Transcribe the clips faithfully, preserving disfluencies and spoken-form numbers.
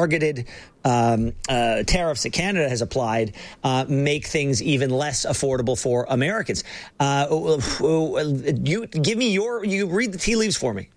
targeted um, uh, tariffs that Canada has applied uh, make things even less affordable for Americans. Uh, you give me your, you read the tea leaves for me.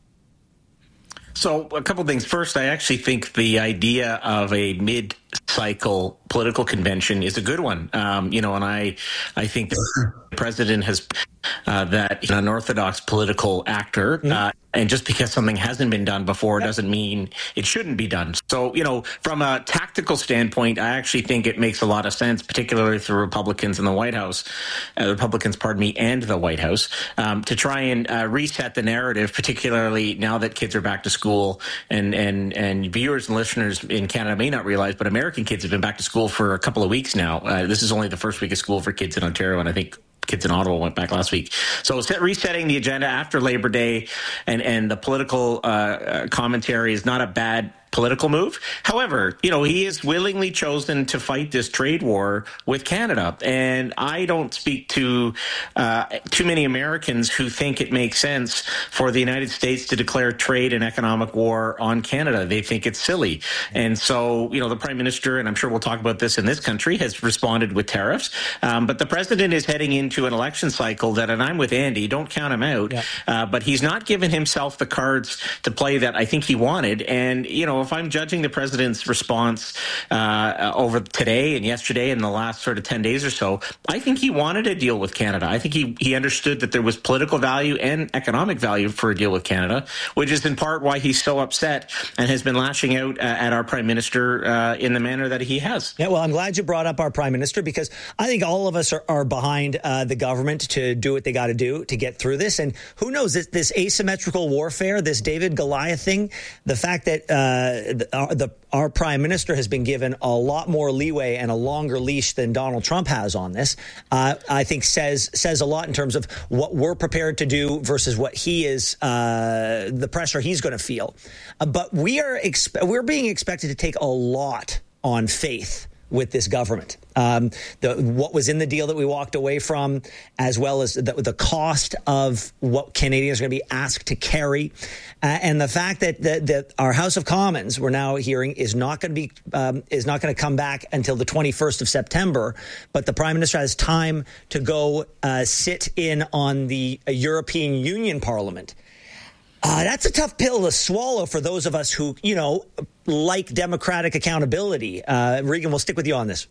So a couple of things. First, I actually think the idea of a mid-cycle political convention is a good one. Um, you know, and I, I think the president has uh, that you know, an orthodox political actor. Mm-hmm. Uh, And just because something hasn't been done before yep. doesn't mean it shouldn't be done. So, you know, from a tactical standpoint, I actually think it makes a lot of sense, particularly for Republicans in the White House, uh, Republicans, pardon me, and the White House, um, to try and uh, reset the narrative, particularly now that kids are back to school. And, and, and viewers and listeners in Canada may not realize, but American kids have been back to school for a couple of weeks now. Uh, this is only the first week of school for kids in Ontario, and I think kids in Ottawa went back last week. So set, resetting the agenda after Labor Day and, and the political uh, commentary is not a bad political move. However, you know, he has willingly chosen to fight this trade war with Canada. And I don't speak to uh, too many Americans who think it makes sense for the United States to declare trade and economic war on Canada. They think it's silly. And so, you know, the Prime Minister, and I'm sure we'll talk about this in this country, has responded with tariffs. Um, but the President is heading into an election cycle that, and I'm with Andy, don't count him out, yeah. uh, but he's not given himself the cards to play that I think he wanted. And, you know, if I'm judging the president's response uh, over today and yesterday and the last sort of ten days or so, I think he wanted a deal with Canada. I think he, he understood that there was political value and economic value for a deal with Canada, which is in part why he's so upset and has been lashing out uh, at our prime minister uh, in the manner that he has. Yeah, well, I'm glad you brought up our prime minister, because I think all of us are, are behind uh, the government to do what they got to do to get through this. And who knows, this, this asymmetrical warfare, this David Goliath thing, the fact that uh, the, our, the, our prime minister has been given a lot more leeway and a longer leash than Donald Trump has on this, uh, I think says says a lot in terms of what we're prepared to do versus what he is, uh, the pressure he's going to feel. Uh, but we are expe- we're being expected to take a lot on faith with this government. Um, the what was in the deal that we walked away from, as well as the, the cost of what Canadians are going to be asked to carry, uh, and the fact that, that that our House of Commons, we're now hearing, is not going to be um, is not going to come back until the twenty-first of September. But the Prime Minister has time to go uh, sit in on the uh, European Union Parliament. Uh, that's a tough pill to swallow for those of us who, you know, like democratic accountability. Uh, Regan, we'll stick with you on this.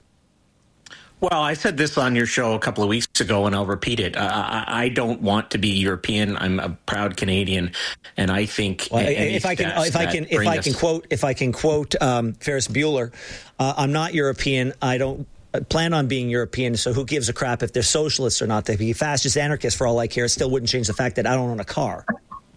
Well, I said this on your show a couple of weeks ago, and I'll repeat it. Uh, I, I don't want to be European. I'm a proud Canadian, and I think well, if I can, if I can, if I can quote, if I can quote um, Ferris Bueller, uh, I'm not European. I don't plan on being European, so who gives a crap if they're socialists or not? They be fascist anarchists for all I care. It still wouldn't change the fact that I don't own a car.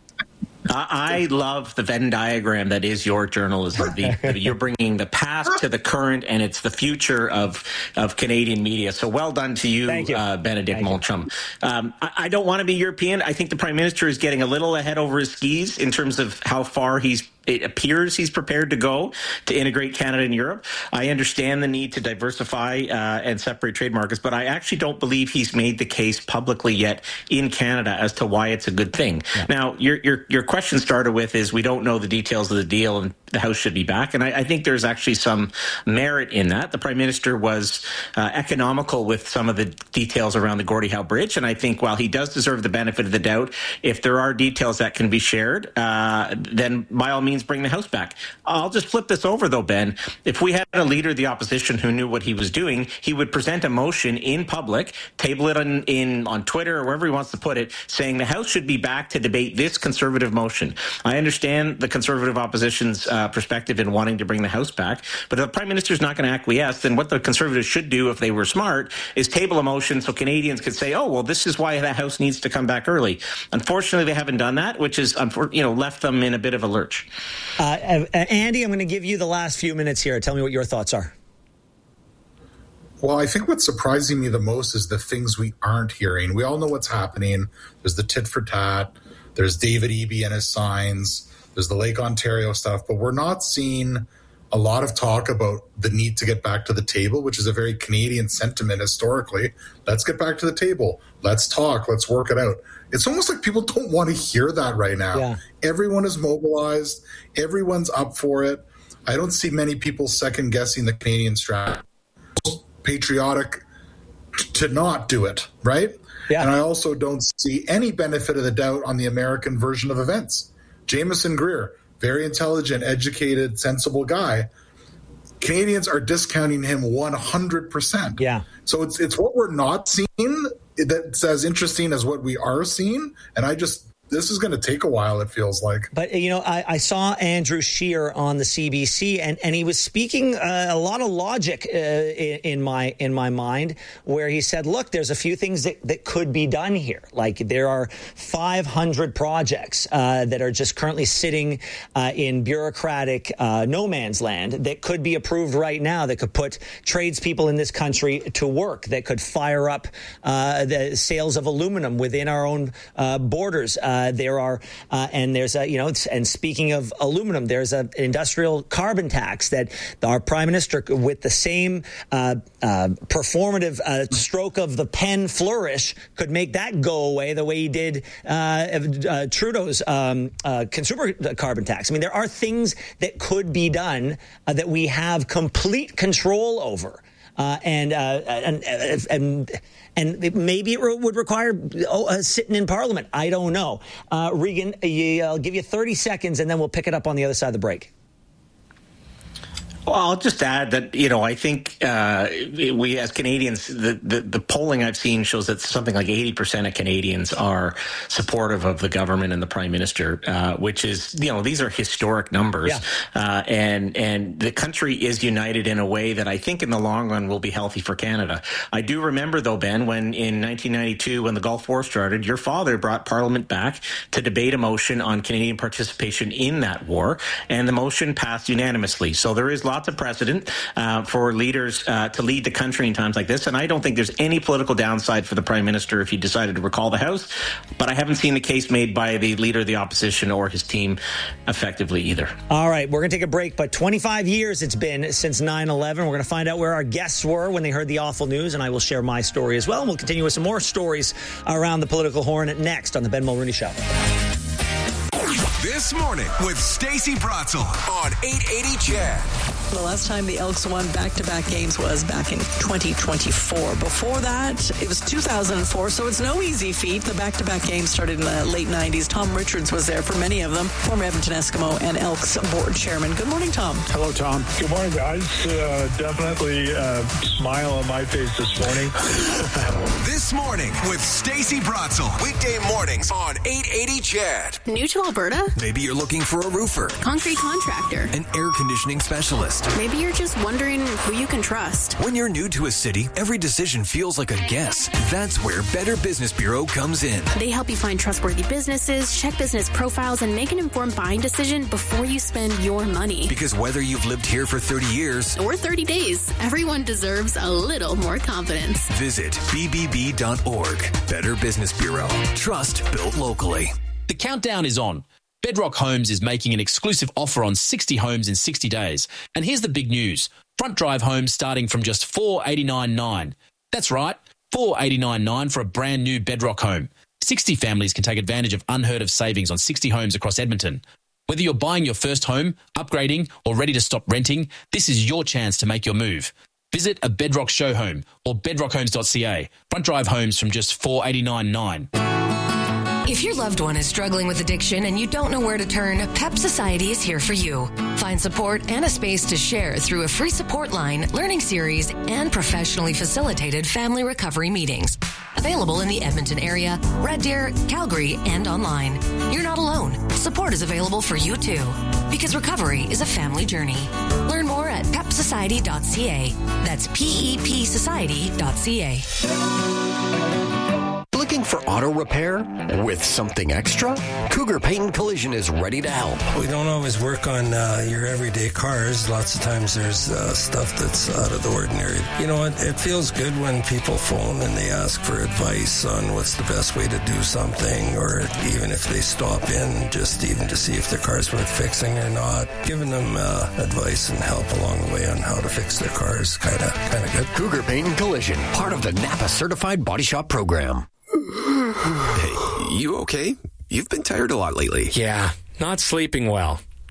I love the Venn diagram that is your journalism. The, you're bringing the past to the current, and it's the future of of Canadian media. So well done to you, you. Uh, Benedict Moultrum. Um, I, I don't want to be European. I think the Prime Minister is getting a little ahead over his skis in terms of how far he's it appears he's prepared to go to integrate Canada and Europe. I understand the need to diversify uh, and separate trade markets, but I actually don't believe he's made the case publicly yet in Canada as to why it's a good thing. Yeah. Now, your your your question started with is we don't know the details of the deal and the House should be back. And I, I think there's actually some merit in that. The Prime Minister was uh, economical with some of the details around the Gordie Howe Bridge. And I think while he does deserve the benefit of the doubt, if there are details that can be shared, uh, then by all means, bring the House back. I'll just flip this over, though, Ben. If we had a leader of the opposition who knew what he was doing, he would present a motion in public, table it on, in, on Twitter or wherever he wants to put it, saying the House should be back to debate this Conservative motion. I understand the Conservative opposition's uh, perspective in wanting to bring the House back, but if the Prime Minister's not going to acquiesce, then what the Conservatives should do if they were smart is table a motion so Canadians could say, oh, well, this is why the House needs to come back early. Unfortunately, they haven't done that, which has you know, left them in a bit of a lurch. Uh, uh, Andy, I'm going to give you the last few minutes here. Tell me what your thoughts are. Well, I think what's surprising me the most is the things we aren't hearing. We all know what's happening. There's the tit for tat. There's David Eby and his signs. There's the Lake Ontario stuff. But we're not seeing a lot of talk about the need to get back to the table, which is a very Canadian sentiment historically. Let's get back to the table. Let's talk. Let's work it out. It's almost like people don't want to hear that right now. Yeah. Everyone is mobilized. Everyone's up for it. I don't see many people second guessing the Canadian strategy. Patriotic to not do it, right? Yeah. And I also don't see any benefit of the doubt on the American version of events. Jameson Greer, very intelligent, educated, sensible guy. Canadians are discounting him one hundred percent. Yeah. So it's it's what we're not seeing that's as interesting as what we are seeing. And I just, this is going to take a while, it feels like. But, you know, I, I saw Andrew Scheer on the C B C, and, and he was speaking uh, a lot of logic uh, in, in my in my mind, where he said, look, there's a few things that, that could be done here. Like there are five hundred projects uh, that are just currently sitting uh, in bureaucratic uh, no man's land that could be approved right now, that could put tradespeople in this country to work, that could fire up uh, the sales of aluminum within our own uh, borders. Uh, Uh, there are, uh, and there's a, you know, and speaking of aluminum, there's a, an industrial carbon tax that our prime minister, with the same uh, uh, performative uh, stroke of the pen flourish, could make that go away the way he did uh, uh, Trudeau's um, uh, consumer carbon tax. I mean, there are things that could be done uh, that we have complete control over. Uh, and, uh, and and and maybe it would require oh, uh, sitting in Parliament. I don't know. Uh, Regan, you, I'll give you thirty seconds, and then we'll pick it up on the other side of the break. Well, I'll just add that, you know, I think uh, we as Canadians, the, the, the polling I've seen shows that something like eighty percent of Canadians are supportive of the government and the Prime Minister, uh, which is, you know, these are historic numbers. Yeah. Uh, and and the country is united in a way that I think in the long run will be healthy for Canada. I do remember, though, Ben, when in nineteen ninety-two, when the Gulf War started, your father brought Parliament back to debate a motion on Canadian participation in that war, and the motion passed unanimously. So there is lots of precedent uh, for leaders uh, to lead the country in times like this. And I don't think there's any political downside for the Prime Minister if he decided to recall the House. But I haven't seen the case made by the Leader of the Opposition or his team effectively either. All right, we're going to take a break. But twenty-five years it's been since nine eleven. We're going to find out where our guests were when they heard the awful news. And I will share my story as well. And we'll continue with some more stories around the political horn next on the Ben Mulroney Show. This Morning with Stacey Bratzel on eight eighty C H E D. The last time the Elks won back-to-back games was back in twenty twenty-four. Before that, it was two thousand four, so it's no easy feat. The back-to-back games started in the late nineties. Tom Richards was there for many of them, former Edmonton Eskimo and Elks board chairman. Good morning, Tom. Hello, Tom. Good morning, guys. Uh, definitely a smile on my face this morning. This Morning with Stacey Bratzel. Weekday mornings on eight eighty C H E D. New to Alberta? Maybe you're looking for a roofer, Concrete contractor, an air conditioning specialist. Maybe you're just wondering who you can trust. When you're new to a city, every decision feels like a guess. That's where Better Business Bureau comes in. They help you find trustworthy businesses, check business profiles, and make an informed buying decision before you spend your money. Because whether you've lived here for thirty years or thirty days, everyone deserves a little more confidence. Visit b b b dot org. Better Business Bureau. Trust built locally. The countdown is on. Bedrock Homes is making an exclusive offer on sixty homes in sixty days. And here's the big news. Front drive homes starting from just four hundred eighty-nine dollars and ninety-nine cents. That's right, four hundred eighty-nine dollars and ninety-nine cents for a brand new Bedrock home. sixty families can take advantage of unheard of savings on sixty homes across Edmonton. Whether you're buying your first home, upgrading, or ready to stop renting, this is your chance to make your move. Visit a Bedrock show home or bedrock homes dot c a. Front drive homes from just four hundred eighty-nine dollars and ninety-nine cents. If your loved one is struggling with addiction and you don't know where to turn, Pep Society is here for you. Find support and a space to share through a free support line, learning series, and professionally facilitated family recovery meetings. Available in the Edmonton area, Red Deer, Calgary, and online. You're not alone. Support is available for you too. Because recovery is a family journey. Learn more at pep society dot c a. That's P E P society dot c a. Looking for auto repair with something extra? Cougar Paint and Collision is ready to help. We don't always work on uh, your everyday cars. Lots of times there's uh, stuff that's out of the ordinary. You know, it, it feels good when people phone and they ask for advice on what's the best way to do something, or even if they stop in just even to see if their car's worth fixing or not. Giving them uh, advice and help along the way on how to fix their cars, kind of kind of good. Cougar Paint and Collision, part of the Napa Certified Body Shop Program. Hey, you okay? You've been tired a lot lately. Yeah, not sleeping well.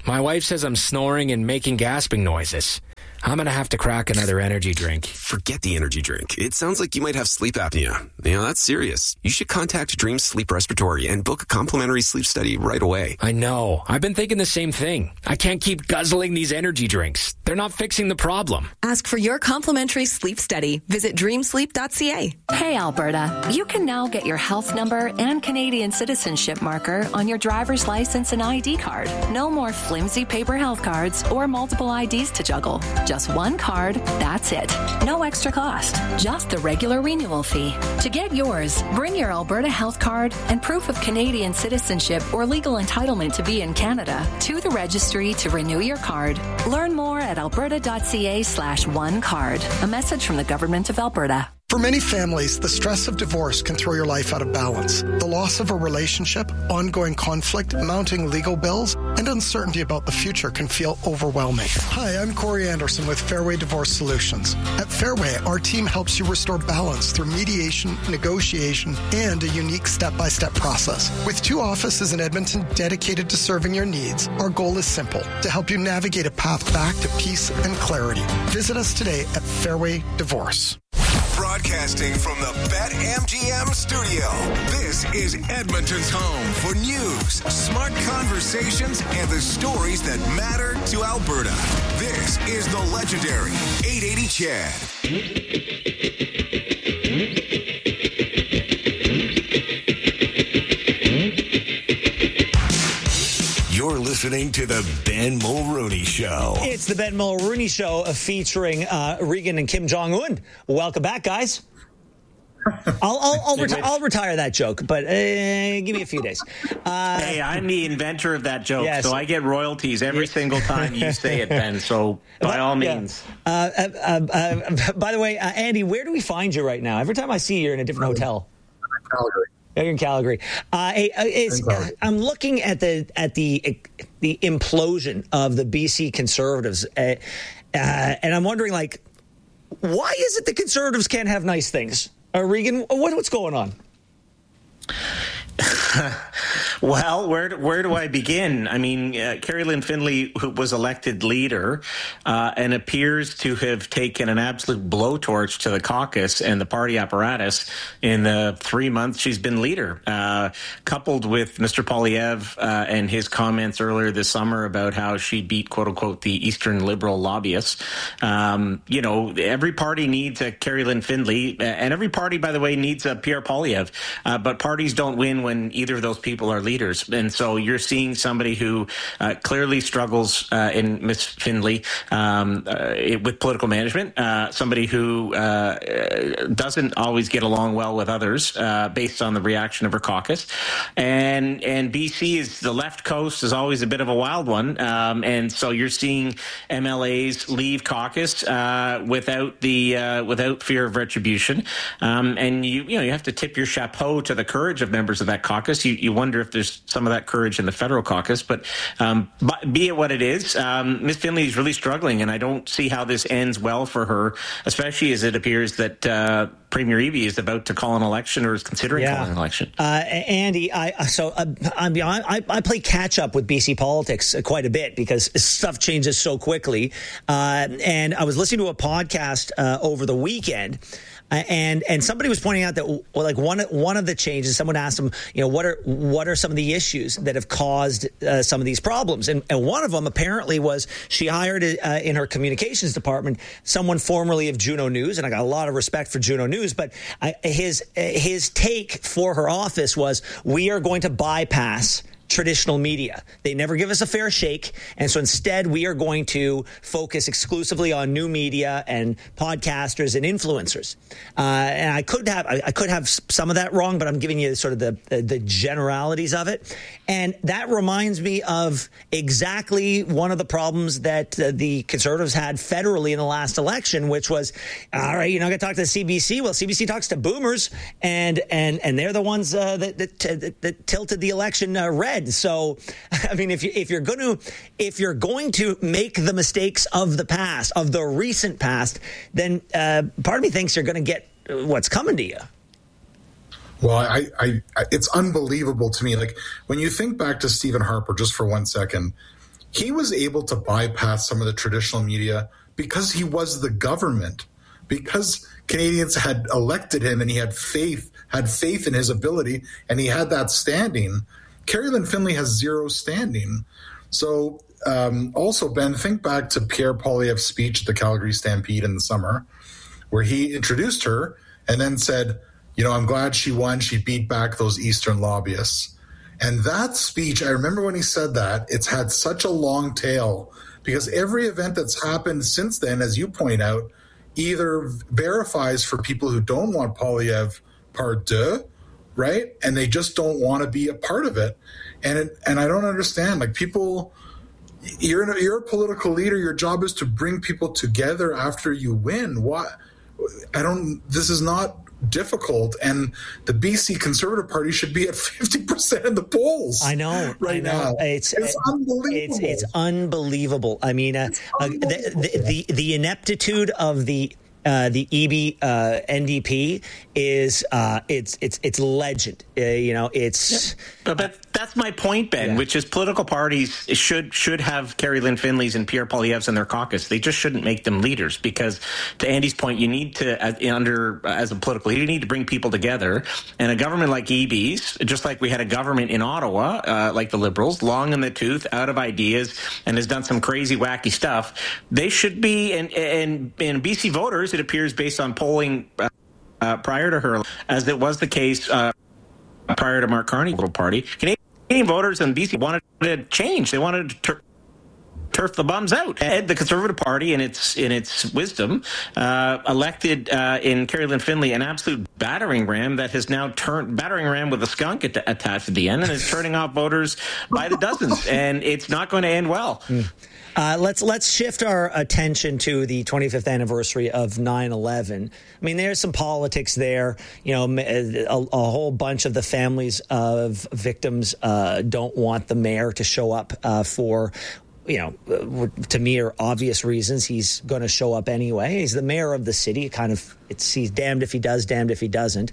My wife says I'm snoring and making gasping noises. I'm going to have to crack another energy drink. Forget the energy drink. It sounds like you might have sleep apnea. You know, that's serious. You should contact Dream Sleep Respiratory and book a complimentary sleep study right away. I know. I've been thinking the same thing. I can't keep guzzling these energy drinks. They're not fixing the problem. Ask for your complimentary sleep study. Visit dream sleep dot c a. Hey, Alberta. You can now get your health number and Canadian citizenship marker on your driver's license and I D card. No more flimsy paper health cards or multiple I Ds to juggle. Just one card, that's it. No extra cost, just the regular renewal fee. To get yours, bring your Alberta health card and proof of Canadian citizenship or legal entitlement to be in Canada to the registry to renew your card. Learn more at alberta.ca slash one card. A message from the Government of Alberta. For many families, the stress of divorce can throw your life out of balance. The loss of a relationship, ongoing conflict, mounting legal bills, and uncertainty about the future can feel overwhelming. Hi, I'm Corey Anderson with Fairway Divorce Solutions. At Fairway, our team helps you restore balance through mediation, negotiation, and a unique step-by-step process. With two offices in Edmonton dedicated to serving your needs, our goal is simple, to help you navigate a path back to peace and clarity. Visit us today at Fairway Divorce. Broadcasting from the BetMGM studio, this is Edmonton's home for news, smart conversations, and the stories that matter to Alberta. This is the legendary eight eighty Chad. You're listening to the Ben Mulrooney Show. It's the Ben Mulrooney Show uh, featuring uh, Regan and Kim Jong-un. Welcome back, guys. I'll I'll, I'll, reti- I'll retire that joke, but uh, give me a few days. Uh, hey, I'm the inventor of that joke, yes. so I get royalties every yes. single time you say it, Ben. So by but, all means. Yeah. Uh, uh, uh, by the way, uh, Andy, where do we find you right now? Every time I see you, you're in a different hotel. Calgary. You're in Calgary. Uh, it's, uh, I'm looking at the at the the implosion of the B C Conservatives, uh, uh, and I'm wondering, like, why is it the Conservatives can't have nice things? Uh, Regan, what, what's going on? Well, where where do I begin? I mean, uh, Carrie Lynn Findlay, who was elected leader uh, and appears to have taken an absolute blowtorch to the caucus and the party apparatus in the three months she's been leader, uh, coupled with Mister Poilievre uh, and his comments earlier this summer about how she beat, quote unquote, the Eastern Liberal lobbyists. Um, you know, every party needs a Carrie Lynn Findlay, and every party, by the way, needs a Pierre Poilievre, uh, but parties don't win when either of those people are leaders. And so you're seeing somebody who uh, clearly struggles uh, in Miss Findlay um, uh, with political management, uh, somebody who uh, doesn't always get along well with others uh, based on the reaction of her caucus. And and B C is, the left coast is always a bit of a wild one. Um, and so you're seeing M L As leave caucus uh, without the uh, without fear of retribution. Um, and you you know you have to tip your chapeau to the courage of members of that caucus. You, you wonder if there's some of that courage in the federal caucus, but um, be it what it is, um, Miz Findlay is really struggling, and I don't see how this ends well for her, especially as it appears that uh, Premier Eby is about to call an election or is considering yeah. calling an election. Uh, Andy, I so uh, I, I, I play catch up with B C politics quite a bit because stuff changes so quickly, uh, and I was listening to a podcast uh, over the weekend. Uh, and and somebody was pointing out that well, like one one of the changes, someone asked them, you know, what are what are some of the issues that have caused uh, some of these problems? And and one of them apparently was she hired uh, in her communications department someone formerly of Juno News, and I got a lot of respect for Juno News, but I, his his take for her office was, we are going to bypass traditional media. They never give us a fair shake. And so instead, we are going to focus exclusively on new media and podcasters and influencers. Uh, and I could have I, I could have some of that wrong, but I'm giving you sort of the, the, the generalities of it. And that reminds me of exactly one of the problems that uh, the Conservatives had federally in the last election, which was, all right, you're not going to talk to the C B C. Well, C B C talks to boomers, and and and they're the ones uh, that, that, that, that tilted the election uh, red. So, I mean, if you if you're going to if you're going to make the mistakes of the past, of the recent past, then uh, part of me thinks you're going to get what's coming to you. Well, I, I, I, it's unbelievable to me. Like, when you think back to Stephen Harper just for one second, he was able to bypass some of the traditional media because he was the government, because Canadians had elected him and he had faith, had faith in his ability, and he had that standing. Kerry Lynn Finley has zero standing. So um, also, Ben, think back to Pierre Poilievre's speech at the Calgary Stampede in the summer, where he introduced her and then said, you know, I'm glad she won. She beat back those Eastern lobbyists. And that speech, I remember when he said that, it's had such a long tail because every event that's happened since then, as you point out, either verifies for people who don't want Poilievre part deux, right? And they just don't want to be a part of it. And it, and I don't understand. Like, people, you're a, you're a political leader. Your job is to bring people together after you win. Why? I don't. This is not difficult. And the B C Conservative Party should be at fifty percent in the polls. I know. Right I know. now, it's, it's it, unbelievable. It's, it's unbelievable. I mean, uh, uh, the, the the the ineptitude of the. Uh, the E B uh, N D P is uh, it's it's it's legend. Uh, you know, it's. But, but that's my point, Ben. Yeah. Which is political parties should should have Kerry Lynn Finley's and Pierre Poilievre's in their caucus. They just shouldn't make them leaders because, to Andy's point, you need to as, under as a political leader, you need to bring people together. And a government like E B's, just like we had a government in Ottawa, uh, like the Liberals, long in the tooth, out of ideas, and has done some crazy, wacky stuff. They should be, and and, and B C voters, it appears based on polling uh, uh, prior to her, as it was the case uh, prior to Mark Carney's little party, Canadian voters in B C wanted to change. They wanted to tur- turf the bums out. And the Conservative Party, in its in its wisdom, uh, elected uh, in Kerry Lynn Finley an absolute battering ram that has now turned battering ram with a skunk at- attached at the end, and is turning off voters by the dozens. And it's not going to end well. Mm. Uh, let's let's shift our attention to the twenty-fifth anniversary of nine eleven. I mean, there's some politics there. You know, a, a whole bunch of the families of victims uh, don't want the mayor to show up uh, for, you know, to me are obvious reasons. He's going to show up anyway. He's the mayor of the city. Kind of, it's he's damned if he does, damned if he doesn't.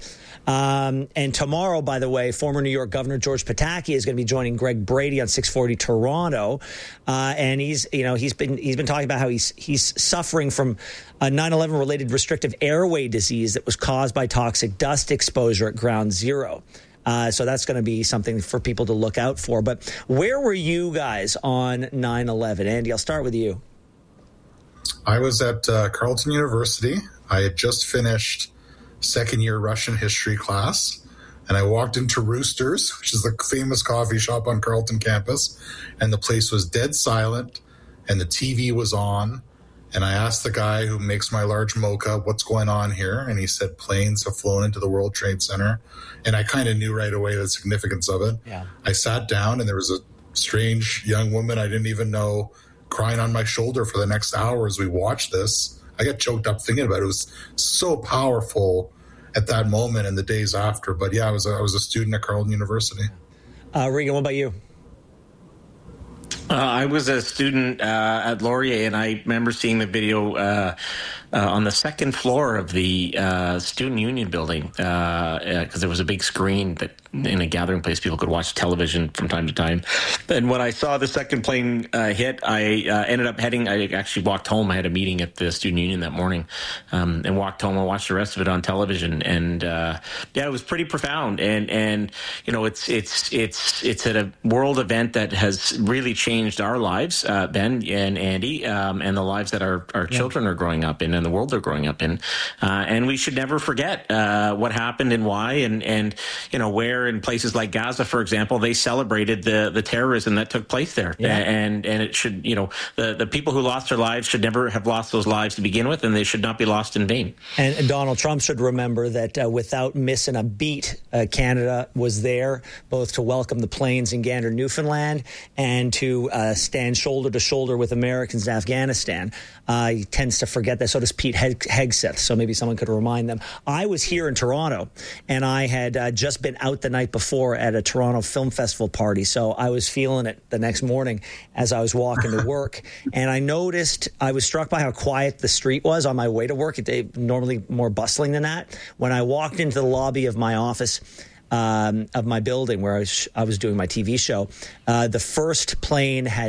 Um, and tomorrow, by the way, former New York Governor George Pataki is going to be joining Greg Brady on six forty Toronto, uh, and he's, you know, he's been he's been talking about how he's he's suffering from a nine eleven related restrictive airway disease that was caused by toxic dust exposure at Ground Zero. Uh, so that's going to be something for people to look out for. But where were you guys on nine eleven? Andy, I'll start with you. I was at uh, Carleton University. I had just finished second year Russian history class, and I walked into Roosters, which is the famous coffee shop on Carleton campus, and the place was dead silent, and the T V was on. And I asked the guy who makes my large mocha, what's going on here? And he said, planes have flown into the World Trade Center. And I kind of knew right away the significance of it. Yeah. I sat down, and there was a strange young woman I didn't even know crying on my shoulder for the next hour as we watched this. I got choked up thinking about it. It was so powerful at that moment and the days after. But yeah, I was a, I was a student at Carleton University. Uh, Regan, what about you? Uh, I was a student uh, at Laurier, and I remember seeing the video uh, uh, on the second floor of the uh, Student Union building because uh, uh, there was a big screen that in a gathering place people could watch television from time to time. And when I saw the second plane uh, hit, I uh, ended up heading. I actually walked home. I had a meeting at the Student Union that morning, um, and walked home and watched the rest of it on television. And uh, yeah, it was pretty profound. And and you know, it's it's it's it's at a world event that has really changed our lives, uh, Ben and Andy, um, and the lives that our, our yeah. children are growing up in and the world they're growing up in. Uh, and we should never forget uh, what happened and why, and, and, you know, where in places like Gaza, for example, they celebrated the, the terrorism that took place there. Yeah. And, and it should, you know, the, the people who lost their lives should never have lost those lives to begin with, and they should not be lost in vain. And Donald Trump should remember that uh, without missing a beat, uh, Canada was there both to welcome the planes in Gander, Newfoundland, and to uh, stand shoulder to shoulder with Americans in Afghanistan. Uh, he tends to forget that. So does Pete Hegseth. So maybe someone could remind them. I was here in Toronto, and I had uh, just been out the night before at a Toronto Film Festival party. So I was feeling it the next morning as I was walking to work. And I noticed, I was struck by how quiet the street was on my way to work. It's normally more bustling than that. When I walked into the lobby of my office, Um, of my building where I was, I was doing my T V show, uh, the first plane had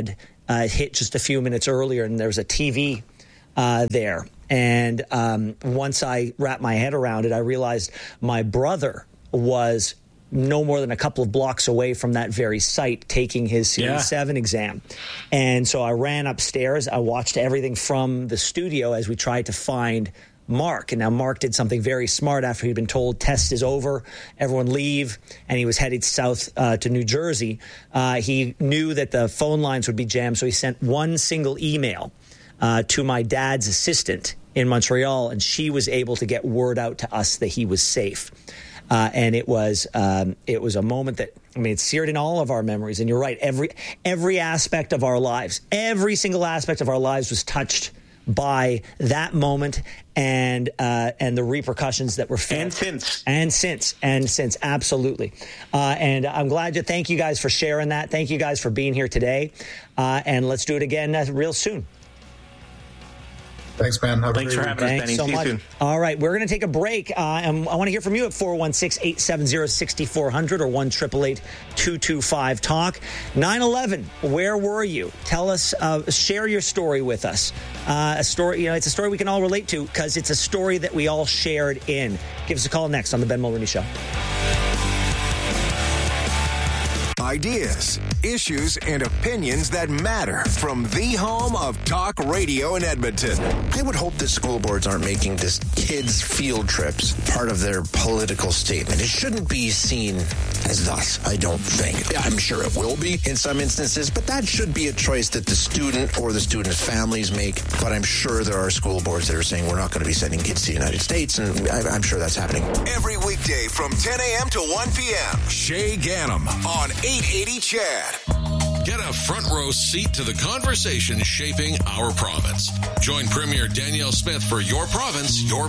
uh, hit just a few minutes earlier, and there was a T V uh, there. And um, once I wrapped my head around it, I realized my brother was no more than a couple of blocks away from that very site taking his Series Yeah. seven exam. And so I ran upstairs. I watched everything from the studio as we tried to find Mark. And now Mark did something very smart after he'd been told test is over, everyone leave, and he was headed south uh, to New Jersey. Uh, he knew that the phone lines would be jammed, so he sent one single email uh, to my dad's assistant in Montreal, and she was able to get word out to us that he was safe. Uh, and it was um, it was a moment that, I mean, it's seared in all of our memories. And you're right, every every aspect of our lives, every single aspect of our lives was touched by that moment and uh, and the repercussions that were felt. And since. And since. And since, absolutely. Uh, and I'm glad to thank you guys for sharing that. Thank you guys for being here today. Uh, and let's do it again uh, real soon. Thanks, man. Have Thanks a for great having us, Thanks Benny. so See you much. soon. All right, we're going to take a break. Uh, and I want to hear from you at four one six, eight seven zero, six four zero zero or one eight eight eight, two two five, talk. nine eleven, where were you? Tell us, uh, share your story with us. Uh, a story, you know, it's a story we can all relate to because it's a story that we all shared in. Give us a call next on the Ben Mulroney Show. Ideas, issues, and opinions that matter from the home of talk radio in Edmonton. I would hope that school boards aren't making this kids' field trips part of their political statement. It shouldn't be seen as thus, I don't think. I'm sure it will be in some instances, but that should be a choice that the student or the student's families make. But I'm sure there are school boards that are saying we're not going to be sending kids to the United States, and I, I'm sure that's happening. Every weekday from ten a.m. to one p.m. Shay Gannam on eight eighty C H A D. Get a front row seat to the conversation shaping our province. Join Premier Danielle Smith for Your Province, Your